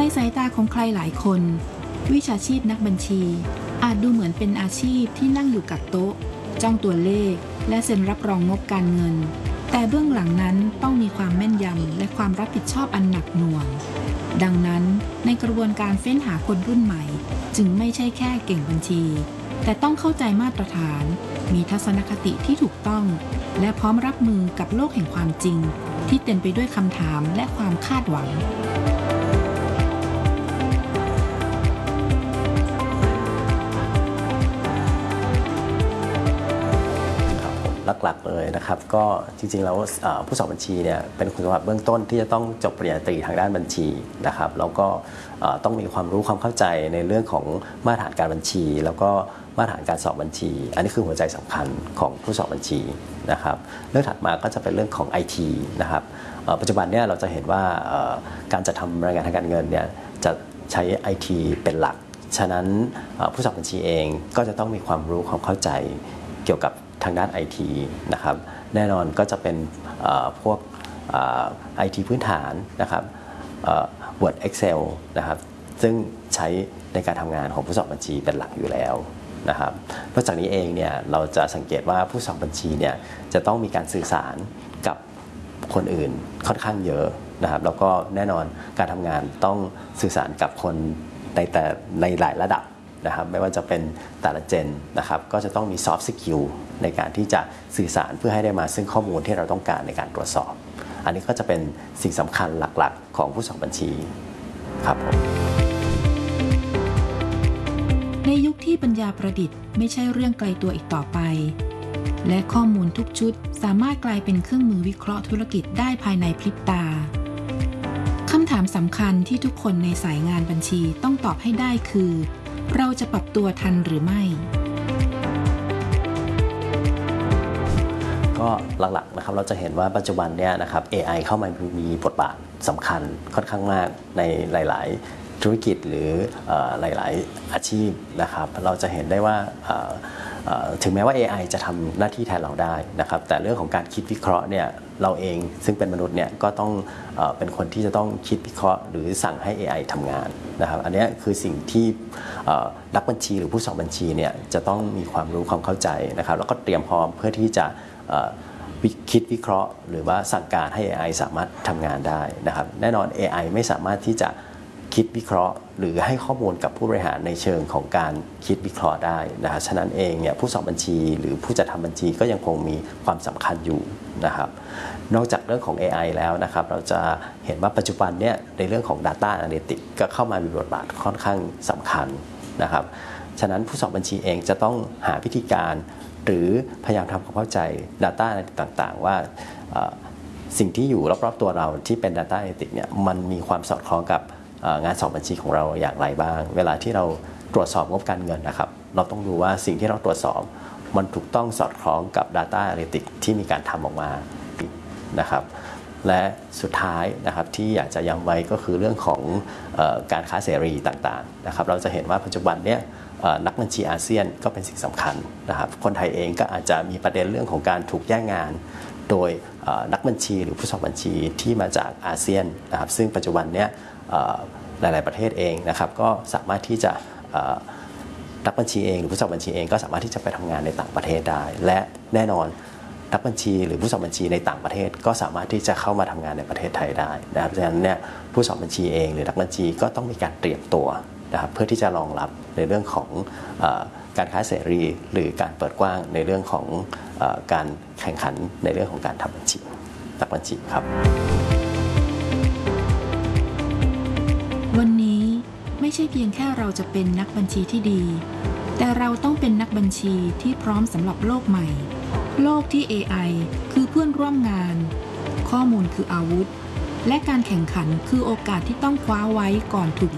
ในสายตาของใครหลายคนวิชาชีพนักบัญชีอาจดูเหมือนเป็นอาชีพที่นั่งอยู่กับโต๊ะจ้องตัวเลขและเซ็นรับรองงบการเงินแต่เบื้องหลังนั้นต้องมีความแม่นยำและความรับผิดชอบอันหนักหน่วงดังนั้นในกระบวนการเฟ้นหาคนรุ่นใหม่จึงไม่ใช่แค่เก่งบัญชีแต่ต้องเข้าใจมาตรฐานมีทัศนคติที่ถูกต้องและพร้อมรับมือกับโลกแห่งความจริงที่เต็มไปด้วยคำถามและความคาดหวังหลักๆเลยนะครับก็จริงๆแล้วผู้สอบบัญชีเนี่ยเป็นคุณสมบัติเบื้องต้นที่จะต้องจบปริญญาตรีทางด้านบัญชีนะครับแล้วก็ต้องมีความรู้ความเข้าใจในเรื่องของมาตรฐานการบัญชีแล้วก็มาตรฐานการสอบบัญชีอันนี้คือหัวใจสำคัญของผู้สอบบัญชีนะครับเรื่องถัดมาก็จะเป็นเรื่องของ IT นะครับปัจจุบันเนี่ยเราจะเห็นว่าการจัดทำรายงานทางการเงินเนี่ยจะใช้ IT เป็นหลักฉะนั้นผู้สอบบัญชีเองก็จะต้องมีความรู้ความเข้าใจเกี่ยวกับทางด้าน IT นะครับแน่นอนก็จะเป็นพวกIT พื้นฐานนะครับ Word Excel นะครับซึ่งใช้ในการทำงานของผู้สอบบัญชีเป็นหลักอยู่แล้วนะครับนอกจากนี้เองเนี่ยเราจะสังเกตว่าผู้สอบบัญชีเนี่ยจะต้องมีการสื่อสารกับคนอื่นค่อนข้างเยอะนะครับแล้วก็แน่นอนการทำงานต้องสื่อสารกับคนในหลายระดับนะครับไม่ว่าจะเป็นแต่ละเจนนะครับก็จะต้องมี soft skill ในการที่จะสื่อสารเพื่อให้ได้มาซึ่งข้อมูลที่เราต้องการในการตรวจสอบอันนี้ก็จะเป็นสิ่งสำคัญหลักๆของผู้สอบบัญชีครับผมในยุคที่ปัญญาประดิษฐ์ไม่ใช่เรื่องไกลตัวอีกต่อไปและข้อมูลทุกชุดสามารถกลายเป็นเครื่องมือวิเคราะห์ธุรกิจได้ภายในพริบตาคำถามสำคัญที่ทุกคนในสายงานบัญชีต้องตอบให้ได้คือเราจะปรับตัวทันหรือไม่ก็หลักๆนะครับเราจะเห็นว่าปัจจุบันเนี่ยนะครับ AI เข้ามามีบทบาทสำคัญค่อนข้างมากในหลายๆธุรกิจหรือหลายๆอาชีพนะครับเราจะเห็นได้ว่าถึงแม้ว่า AI จะทำหน้าที่แทนเราได้นะครับแต่เรื่องของการคิดวิเคราะห์เนี่ยเราเองซึ่งเป็นมนุษย์เนี่ยก็ต้องเป็นคนที่จะต้องคิดวิเคราะห์หรือสั่งให้ AI ทำงานนะครับอันนี้คือสิ่งที่นักบัญชีหรือผู้สอบบัญชีเนี่ยจะต้องมีความรู้ความเข้าใจนะครับแล้วก็เตรียมพร้อมเพื่อที่จะคิดวิเคราะห์หรือว่าสั่งการให้ AI สามารถทำงานได้นะครับแน่นอน AI ไม่สามารถที่จะคิดวิเคราะห์หรือให้ข้อมูลกับผู้บริหารในเชิงของการคิดวิเคราะห์ได้นะครับฉะนั้นเองเนี่ยผู้สอบบัญชีหรือผู้จัดทำบัญชีก็ยังคงมีความสำคัญอยู่นะครับนอกจากเรื่องของ AI แล้วนะครับเราจะเห็นว่าปัจจุบันเนี่ยในเรื่องของ Data Analytics ก็เข้ามามีบทบาทค่อนข้างสำคัญนะครับฉะนั้นผู้สอบบัญชีเองจะต้องหาวิธีการหรือพยายามทำความเข้าใจ Data Analytics ต่างๆว่าสิ่งที่อยู่รอบๆตัวเราที่เป็น Data Analytics เนี่ยมันมีความสอดคล้องกับงานสอบบัญชีของเราอย่างไรบ้างเวลาที่เราตรวจสอบงบการเงินนะครับเราต้องดูว่าสิ่งที่เราตรวจสอบมันถูกต้องสอดคล้องกับ Data Analytics ที่มีการทำออกมานะครับและสุดท้ายนะครับที่อยากจะย้ำไว้ก็คือเรื่องของการค้าเสรีต่างๆนะครับเราจะเห็นว่าปัจจุบันเนี้ยนักบัญชีอาเซียนก็เป็นสิ่งสำคัญนะครับคนไทยเองก็อาจจะมีประเด็นเรื่องของการถูกแย่งงานโดยนักบัญชีหรือผู้สอบบัญชีที่มาจากอาเซียนนะครับซึ่งปัจจุบันเนี้ยหลายๆประเทศเองนะครับก็สามารถที่จะนักบัญชีเองหรือผู้สอบบัญชีเองก็สามารถที่จะไปทำงานในต่างประเทศได้และแน่นอนนักบัญชีหรือผู้สอบบัญชีในต่างประเทศก็สามารถที่จะเข้ามาทำงานในประเทศไทยได้นะครับดังนั้นเนี่ยผู้สอบบัญชีเองหรือนักบัญชีก็ต้องมีการเตรียมตัวนะครับเพื่อที่จะรองรับในเรื่องของการค้าเสรีหรือการเปิดกว้างในเรื่องของการแข่งขันในเรื่องของการทำบัญชีนักบัญชีครับวันนี้ไม่ใช่เพียงแค่เราจะเป็นนักบัญชีที่ดีแต่เราต้องเป็นนักบัญชีที่พร้อมสำหรับโลกใหม่โลกที่ AI คือเพื่อนร่วมงานข้อมูลคืออาวุธและการแข่งขันคือโอกาสที่ต้องคว้าไว้ก่อนถูก